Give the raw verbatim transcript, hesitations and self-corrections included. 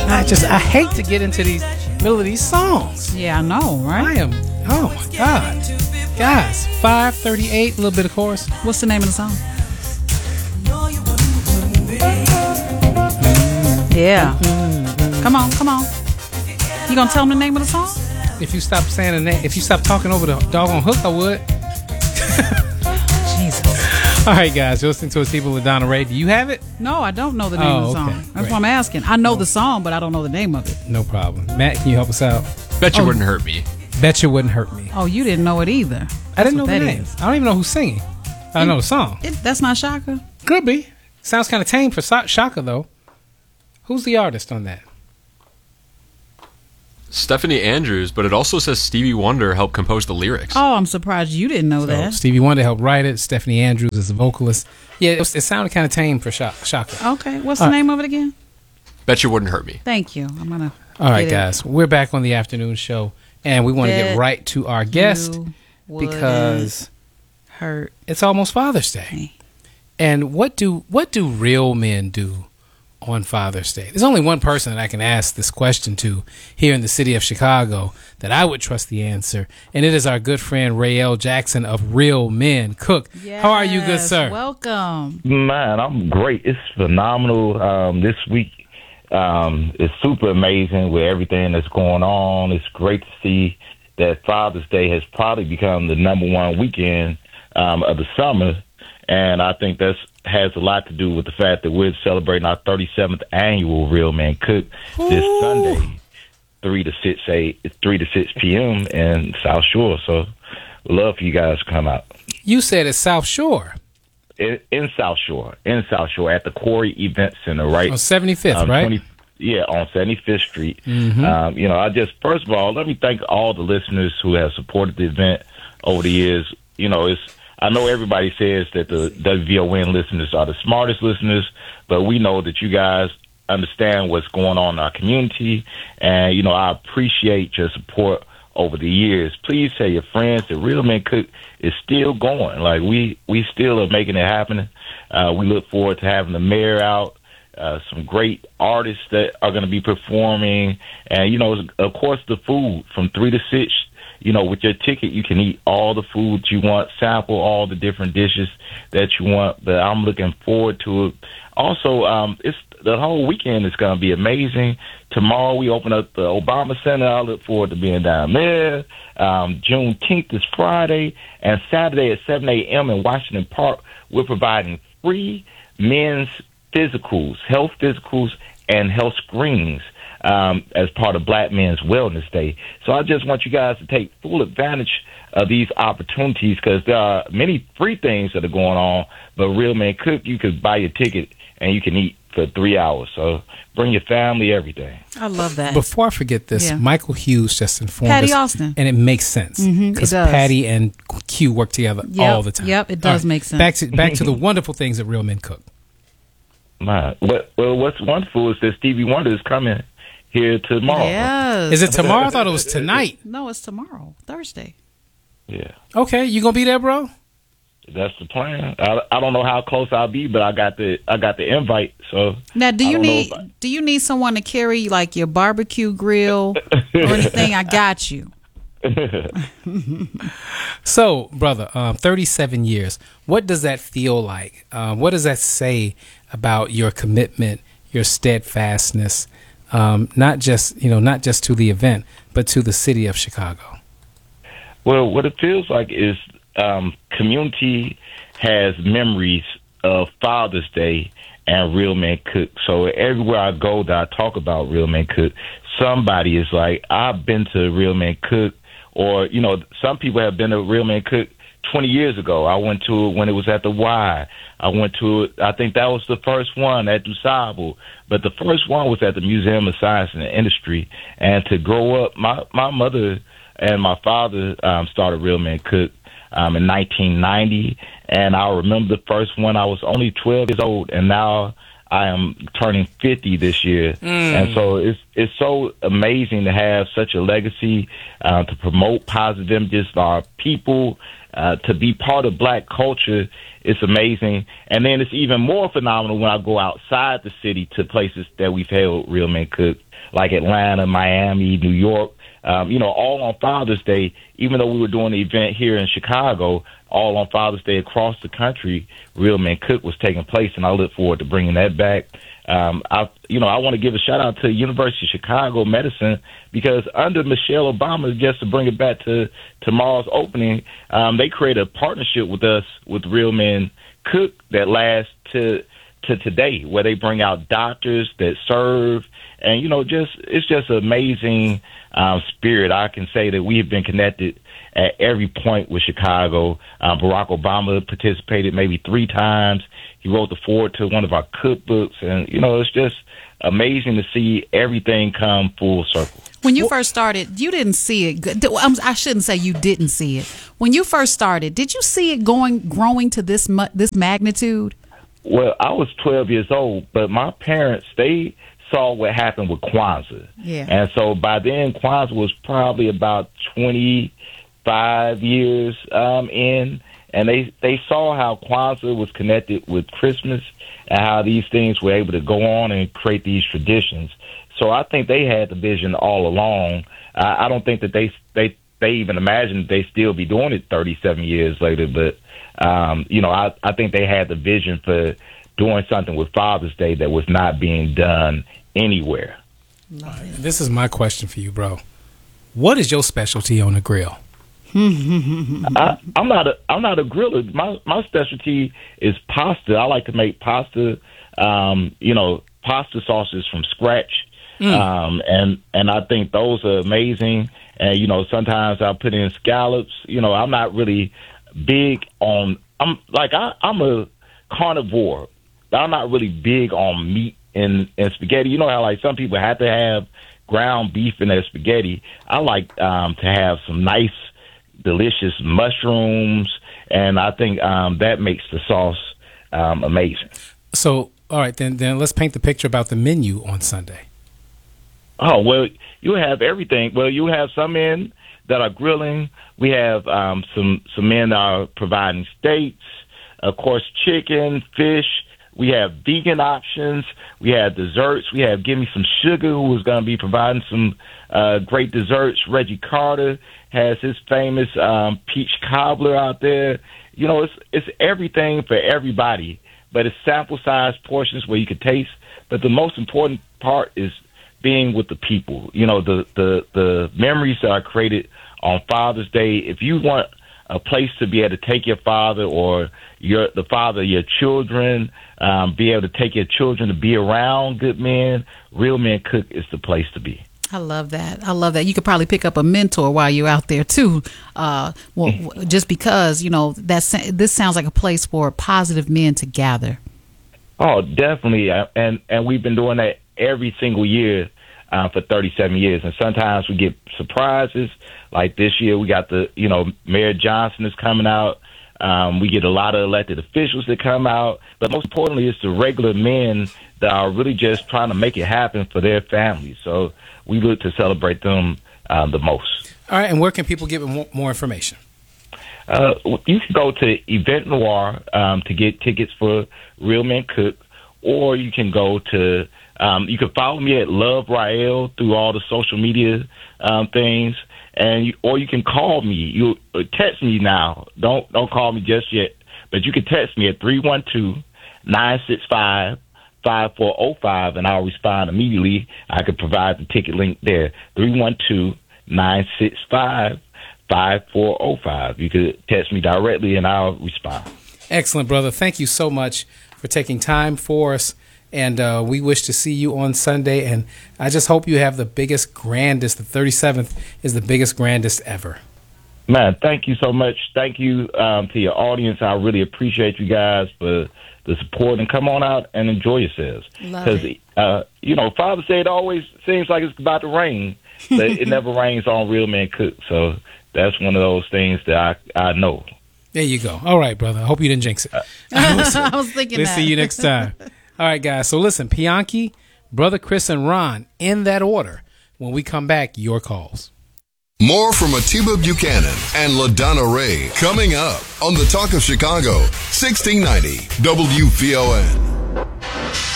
I just I hate to get into these middle of these songs. Yeah, I know, right? I am. Oh my God, guys. five thirty-eight. A little bit of chorus. What's the name of the song? Yeah. Come on, come on. You gonna tell them the name of the song? If you stop saying the name, if you stop talking over the doggone hook, I would. Jesus. All right, guys. You're listening to A People with Donna Ray. Do you have it? No, I don't know the name Oh, of the song. okay. That's Great. why I'm asking. I know the song, but I don't know the name of it. No problem. Matt, can you help us out? Bet you Oh. wouldn't hurt me. Bet you wouldn't hurt me. Oh, you didn't know it either. I didn't That's know what the that name. is. I don't even know who's singing. I know the song. It, that's not Shaka. Could be. Sounds kind of tame for Sa- Shaka, though. Who's the artist on that? Stephanie Andrews, but it also says Stevie Wonder helped compose the lyrics. Oh, I'm surprised you didn't know So that. Stevie Wonder helped write it. Stephanie Andrews is the vocalist. Yeah, it, was, it sounded kind of tame for Sha- Shaka. Okay, what's All the right. name of it again? Bet you wouldn't hurt me. Thank you. I'm gonna. All right, get it. guys. We're back on the afternoon show, and we want to get Bet right to our guest You wouldn't because hurt it's almost Father's Day. me. And what do what do real men do on Father's Day? There's only one person that I can ask this question to here in the city of Chicago that I would trust the answer, and it is our good friend Rael Jackson of Real Men Cook. How are you, good Yes, sir? Welcome. Man, I'm great. It's phenomenal. Um, this week um, is super amazing with everything that's going on. It's great to see that Father's Day has probably become the number one weekend um, of the summer. And I think that has a lot to do with the fact that we're celebrating our thirty-seventh annual Real Men Cook this Ooh. Sunday, three to six a three to six p.m. in South Shore. So, we'd love for you guys to come out. You said it's South Shore In, in South Shore, in South Shore, at the Quarry Event Center, right? on seventy-fifth, Um, right? twenty yeah, on seventy-fifth Street. Mhm. Um, you know, I just, first of all, let me thank all the listeners who have supported the event over the years. You know, it's, I know everybody says that the W V O N listeners are the smartest listeners, but we know that you guys understand what's going on in our community. And, you know, I appreciate your support over the years. Please tell your friends that Real Men Cook is still going. Like, we, we still are making it happen. Uh, we look forward to having the mayor out. Uh, some great artists that are going to be performing, and you know, of course, the food from three to six. You know, with your ticket, you can eat all the food you want, sample all the different dishes that you want. But I'm looking forward to it. Also, um, it's the whole weekend is going to be amazing. Tomorrow we open up the Obama Center. I look forward to being down there. Um, Juneteenth is Friday, and Saturday at seven a.m. in Washington Park, we're providing free men's physicals, health physicals, and health screenings um, as part of Black Men's Wellness Day. So I just want you guys to take full advantage of these opportunities because there are many free things that are going on, but Real Men Cook, you could buy your ticket and you can eat for three hours. So bring your family, everything. I love that. Before I forget this, Yeah. Michael Hughes just informed Patty us, Austin. and it makes sense Mhm, it because does. Patty and Q work together Yep, all the time. yep, it does make sense. Back to back to the wonderful things that Real Men Cook. My, what, well, what's wonderful is that Stevie Wonder is coming here tomorrow. Yes. Is it tomorrow? I thought it was tonight. No, it's tomorrow, Thursday. Yeah. Okay, you gonna be there, bro? That's the plan. I, I don't know how close I'll be, but I got the I got the invite. So Now, do I you don't know need if I- do you need someone to carry like your barbecue grill or anything? I got you. So, brother, um, thirty-seven years. What does that feel like? Um, what does that say about your commitment, your steadfastness, um, not just you know, not just to the event, but to the city of Chicago? Well, what it feels like is um, community has memories of Father's Day and Real Men Cook. So everywhere I go that I talk about Real Men Cook, somebody is like, I've been to Real Men Cook, or, you know, some people have been to Real Men Cook twenty years ago. I went to it when it was at the Y. I went to it, I think that was the first one at DuSable, but the first one was at the Museum of Science and Industry. And to grow up, my, my mother and my father um, started Real Men Cook um, in nineteen ninety, and I remember the first one. I was only twelve years old, and now I am turning fifty this year. Mm. And so it's it's so amazing to have such a legacy, uh, to promote positive images for our people, uh, to be part of black culture. It's amazing. And then it's even more phenomenal when I go outside the city to places that we've held Real Men Cook, like Atlanta, Miami, New York. Um, you know, all on Father's Day, even though we were doing the event here in Chicago, all on Father's Day across the country, Real Men Cook was taking place, and I look forward to bringing that back. Um, I, you know, I want to give a shout out to University of Chicago Medicine, because under Michelle Obama, just to bring it back to tomorrow's opening, um, they created a partnership with us with Real Men Cook that lasts to to today, where they bring out doctors that serve, and you know, just it's just an amazing um, spirit. I can say that we have been connected at every point with Chicago. Um, Barack Obama participated maybe three times. He wrote the foreword to one of our cookbooks, and you know, it's just amazing to see everything come full circle. When you first started, you didn't see it. I shouldn't say you didn't see it. When you first started, did you see it going, growing to this mu- this magnitude? Well, I was twelve years old, but my parents, they saw what happened with Kwanzaa. Yeah. And so by then, Kwanzaa was probably about twenty-five years um, in, and they, they saw how Kwanzaa was connected with Christmas and how these things were able to go on and create these traditions. So I think they had the vision all along. I, I don't think that they they they even imagined they still be doing it thirty-seven years later, but Um, you know, I, I think they had the vision for doing something with Father's Day that was not being done anywhere. This is my question for you, bro. What is your specialty on the grill? I, I'm not a I'm not a griller. My my specialty is pasta. I like to make pasta. Um, you know, pasta sauces from scratch, mm. um, and and I think those are amazing. And you know, sometimes I put in scallops. You know, I'm not really big on, I'm like, I, I'm a carnivore, but I'm not really big on meat and, and spaghetti. You know how like some people have to have ground beef in their spaghetti. I like um, to have some nice, delicious mushrooms, and I think um, that makes the sauce um, amazing. So, all right, then, then let's paint the picture about the menu on Sunday. Oh, well, you have everything. Well, you have some men that are grilling. We have um, some some men that are providing steaks, of course, chicken, fish. We have vegan options. We have desserts. We have Give Me Some Sugar, who is going to be providing some uh, great desserts. Reggie Carter has his famous um, peach cobbler out there. You know, it's it's everything for everybody, but it's sample size portions where you can taste. But the most important part is being with the people. You know, the the the memories that are created on Father's Day. If you want a place to be able to take your father or your the father of your children, um, be able to take your children to be around good men, Real Men Cook is the place to be. I love that. I love that. You could probably pick up a mentor while you're out there too. Uh, well, just because, you know, that's, this sounds like a place for positive men to gather. Oh, definitely. And, and we've been doing that every single year uh, for thirty-seven years. And sometimes we get surprises. Like this year, we got the, you know, Mayor Johnson is coming out. Um, we get a lot of elected officials that come out. But most importantly, it's the regular men that are really just trying to make it happen for their families. So we look to celebrate them uh, the most. All right. And where can people get more, more information? Uh, you can go to Event Noir um, to get tickets for Real Men Cook, or you can go to, um, you can follow me at Love Rael through all the social media um, things. And you, or you can call me. You uh, text me now. Don't don't call me just yet. But you can text me at three one two, nine six five, five four zero five, and I'll respond immediately. I can provide the ticket link there. three one two, nine six five, five four zero five. You could text me directly, and I'll respond. Excellent, brother. Thank you so much for taking time for us. And uh, we wish to see you on Sunday. And I just hope you have the biggest, grandest. The thirty-seventh is the biggest, grandest ever. Man, thank you so much. Thank you um, to your audience. I really appreciate you guys for the support. And come on out and enjoy yourselves. Because, uh, you know, Father's Day, it always seems like it's about to rain. But it never rains on Real Men Cook. So that's one of those things that I, I know. There you go. All right, brother. I hope you didn't jinx it. I was thinking we'll that. see you next time. All right, guys. So listen, Pianki Brother Chris and Ron, in that order. When we come back, your calls. More from Atiba Buchanan and LaDonna Ray coming up on the Talk of Chicago, sixteen ninety W V O N.